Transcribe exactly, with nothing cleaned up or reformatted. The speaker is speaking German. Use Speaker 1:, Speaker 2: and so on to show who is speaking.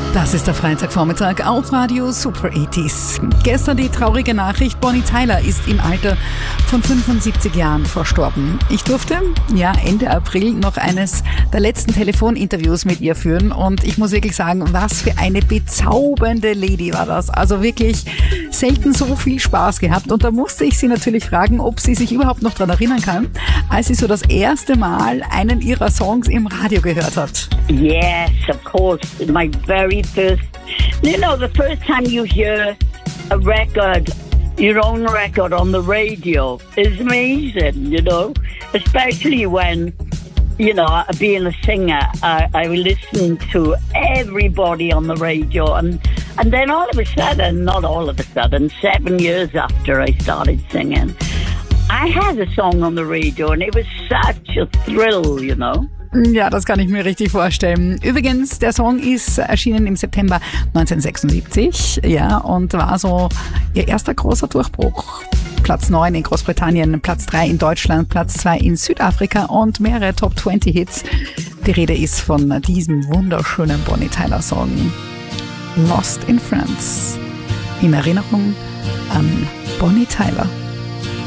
Speaker 1: Das ist der Freitagvormittag auf Radio Super achtziger. Gestern die traurige Nachricht, Bonnie Tyler ist im Alter von fünfundsiebzig Jahren verstorben. Ich durfte, ja, Ende April noch eines der letzten Telefoninterviews mit ihr führen und ich muss wirklich sagen, was für eine bezaubernde Lady war das. Also wirklich selten so viel Spaß gehabt und da musste ich sie natürlich fragen, ob sie sich überhaupt noch daran erinnern kann, als sie so das erste Mal einen ihrer Songs im Radio gehört hat.
Speaker 2: Yes, of course. My very first, you know, the first time you hear a record, your own record on the radio is amazing, you know, especially when, you know, being a singer, I, I listened to everybody on the radio and, and then all of a sudden, not all of a sudden, seven years after I started singing, I had a song on the radio and it was such a thrill, you know.
Speaker 1: Ja, das kann ich mir richtig vorstellen. Übrigens, der Song ist erschienen im September neunzehnhundertsechsundsiebzig, ja, und war so ihr erster großer Durchbruch. Platz neun in Großbritannien, Platz drei in Deutschland, Platz zwei in Südafrika und mehrere Top zwanzig Hits. Die Rede ist von diesem wunderschönen Bonnie Tyler Song Lost in France. In Erinnerung an Bonnie Tyler.